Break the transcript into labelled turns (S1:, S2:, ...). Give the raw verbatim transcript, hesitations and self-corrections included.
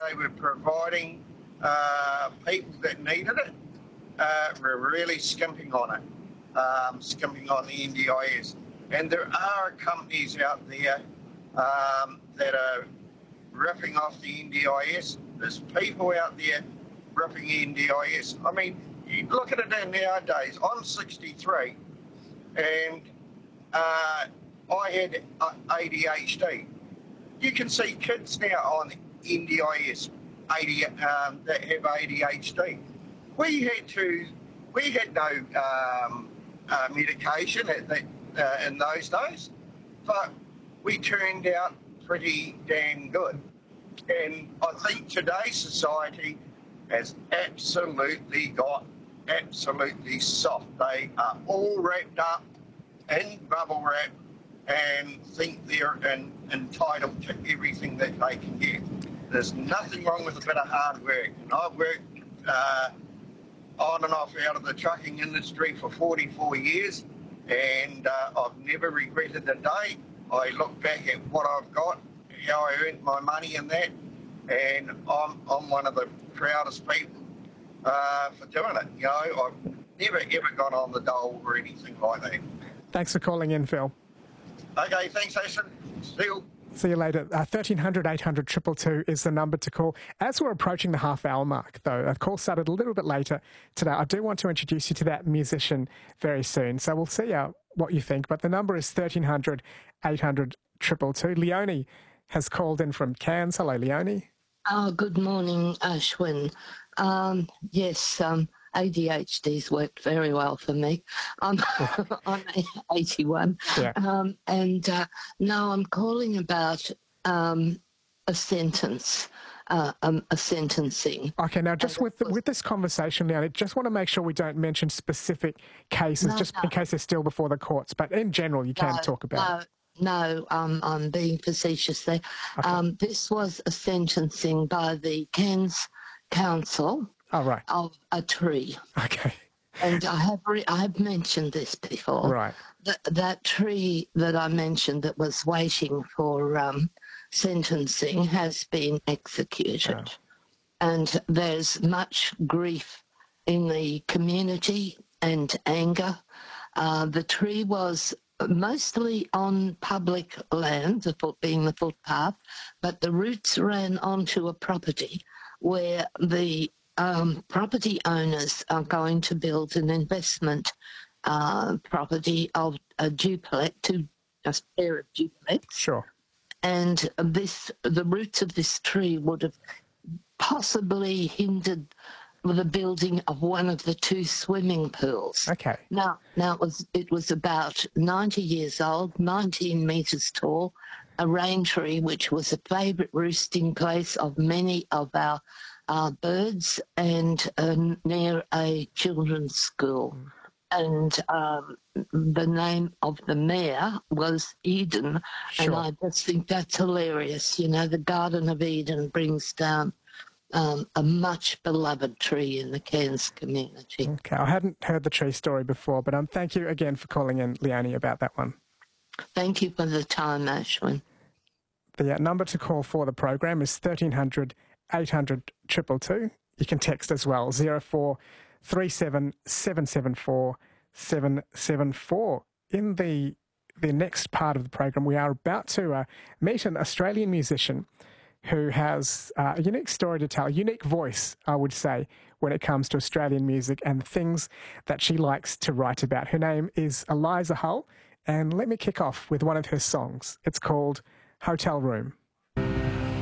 S1: they were providing uh, people that needed it, uh, were really skimping on it, um, skimping on the N D I S. And there are companies out there um, that are ripping off the N D I S. There's people out there ripping N D I S. I mean, you look at it nowadays. I'm sixty-three, and uh, I had uh, A D H D. You can see kids now on N D I S A D, um, that have A D H D. We had to, we had no um, uh, medication at that, uh, in those days, but we turned out pretty damn good. And I think today's society has absolutely got absolutely soft. They are all wrapped up in bubble wrap and think they're in, entitled to everything that they can get. There's nothing wrong with a bit of hard work. And I've worked uh, on and off out of the trucking industry for forty-four years, and uh, I've never regretted a day. I look back at what I've got, how I earned my money in that, and I'm, I'm one of the proudest people uh, for doing it. You know, I've never ever gone on the dole or anything like that.
S2: Thanks for calling in, Phil.
S1: Okay, thanks, Ashton. See you.
S2: See you later. Uh, thirteen hundred eight hundred two two two is the number to call. As we're approaching the half hour mark, though, the call started a little bit later today. I do want to introduce you to that musician very soon. So we'll see uh, what you think. But the number is thirteen hundred eight hundred two two two. Leonie has called in from Cairns. Hello, Leonie.
S3: Oh, good morning, Ashwin. Um, yes, um, A D H D's worked very well for me. Um, I'm eighty-one.
S2: Yeah.
S3: Um, and uh, now I'm calling about um, a sentence, uh, um, a sentencing.
S2: Okay, now just with the, with this conversation, Leonie, just want to make sure we don't mention specific cases,
S3: No,
S2: just
S3: no.
S2: in case they're still before the courts. But in general, you can
S3: No,
S2: talk about it.
S3: No, um, I'm being facetious there.
S2: Okay.
S3: Um, this was a sentencing by the Cairns Council
S2: Oh, right.
S3: of a tree.
S2: Okay.
S3: And I have re- I have mentioned this before.
S2: Right.
S3: That that tree that I mentioned that was waiting for um, sentencing has been executed,
S2: Oh.
S3: and there's much grief in the community and anger. Uh, the tree was mostly on public land, the foot being the footpath, but the roots ran onto a property where the Um, property owners are going to build an investment uh, property of a duplex, two, a pair of duplex,
S2: Sure.
S3: and this the roots of this tree would have possibly hindered the building of one of the two swimming pools.
S2: Okay.
S3: Now, now it was it was about ninety years old, nineteen metres tall, a rain tree which was a favourite roosting place of many of our Uh, birds, and uh, near a children's school. And um, the name of the mayor was Eden,
S2: Sure.
S3: and I just think that's hilarious. You know, the Garden of Eden brings down um, a much beloved tree in the Cairns community.
S2: Okay. I hadn't heard the tree story before, but um, thank you again for calling in, Leonie, about that one.
S3: Thank you for the time, Ashwin.
S2: The uh, number to call for the program is thirteen hundred eight hundred two two two. You can text as well, zero four three seven seven seven four seven seven four. In the the next part of the program, we are about to uh, meet an Australian musician who has uh, a unique story to tell, a unique voice, I would say, when it comes to Australian music and the things that she likes to write about. Her name is Eliza Hull, and let me kick off with one of her songs. It's called Hotel Room.